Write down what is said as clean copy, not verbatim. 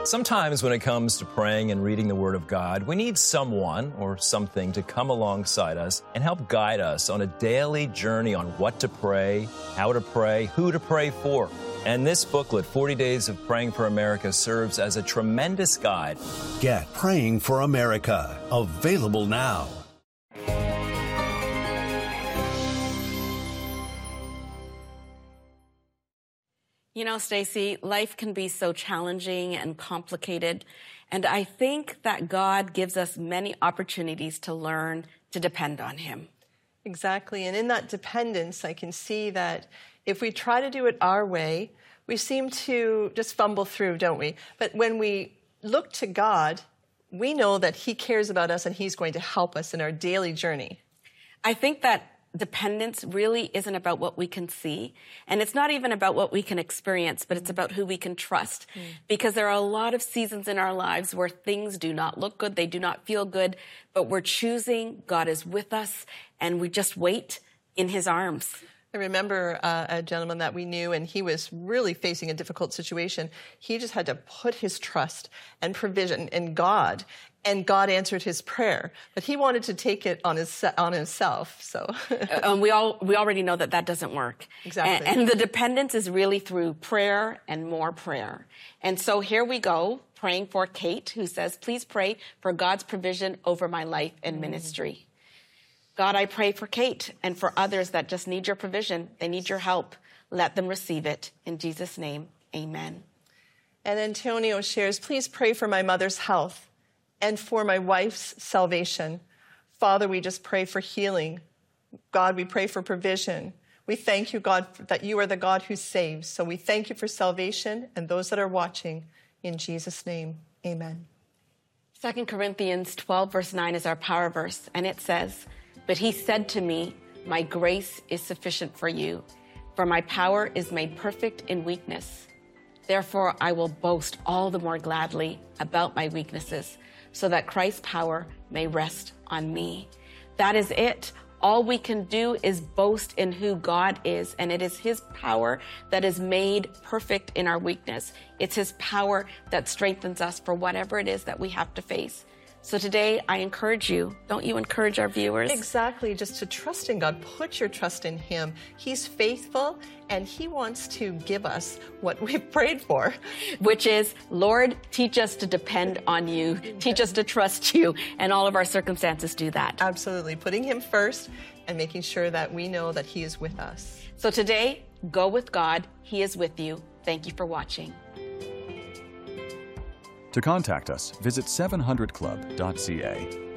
Sometimes when it comes to praying and reading the Word of God, we need someone or something to come alongside us and help guide us on a daily journey on what to pray, how to pray, who to pray for. And this booklet, 40 Days of Praying for America, serves as a tremendous guide. Get Praying for America, available now. You know, Stacy, life can be so challenging and complicated, and I think that God gives us many opportunities to learn to depend on Him. Exactly, and in that dependence, I can see that if we try to do it our way, we seem to just fumble through, don't we? But when we look to God, we know that He cares about us and He's going to help us in our daily journey. I think that dependence really isn't about what we can see, and it's not even about what we can experience, but it's about who we can trust. Because there are a lot of seasons in our lives where things do not look good, they do not feel good, but we're choosing God is with us, and we just wait in His arms. I remember a gentleman that we knew, and he was really facing a difficult situation. He just had to put his trust and provision in God, and God answered his prayer. But he wanted to take it on himself. So we already know that doesn't work. Exactly. And the dependence is really through prayer and more prayer. And so here we go, praying for Kate, who says, please pray for God's provision over my life and ministry. God, I pray for Kate and for others that just need your provision. They need your help. Let them receive it. In Jesus' name, amen. And Antonio shares, please pray for my mother's health and for my wife's salvation. Father, we just pray for healing. God, we pray for provision. We thank you, God, that you are the God who saves. So we thank you for salvation and those that are watching. In Jesus' name, amen. 2 Corinthians 12, verse 9 is our power verse, and it says, but he said to me, my grace is sufficient for you, for my power is made perfect in weakness. Therefore, I will boast all the more gladly about my weaknesses, so that Christ's power may rest on me. That is it. All we can do is boast in who God is, and it is His power that is made perfect in our weakness. It's His power that strengthens us for whatever it is that we have to face. So today, I encourage you, don't you encourage our viewers? Exactly, just to trust in God. Put your trust in Him. He's faithful, and He wants to give us what we've prayed for. Which is, Lord, teach us to depend on you. Teach us to trust you, and all of our circumstances do that. Absolutely, putting Him first and making sure that we know that He is with us. So today, go with God. He is with you. Thank you for watching. To contact us, visit 700club.ca.